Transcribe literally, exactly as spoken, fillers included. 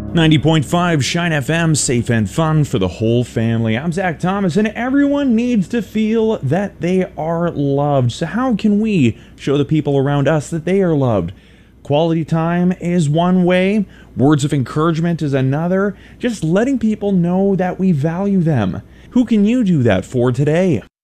ninety point five Shine F M, safe and fun for the whole family. I'm Zach Thomas, and everyone needs to feel that they are loved. So how can we show the people around us that they are loved? Quality time is one way. Words of encouragement is another. Just letting people know that we value them. Who can you do that for today?